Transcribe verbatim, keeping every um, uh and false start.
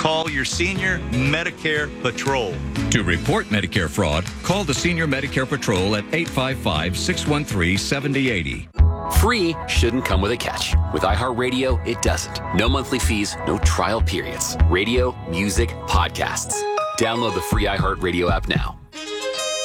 Call your Senior Medicare Patrol. To report Medicare fraud, call the Senior Medicare Patrol at eight five five, six one three, seven zero eight zero. Free shouldn't come with a catch. With iHeartRadio, it doesn't. No monthly fees, no trial periods. Radio, music, podcasts. Download the free iHeartRadio app now.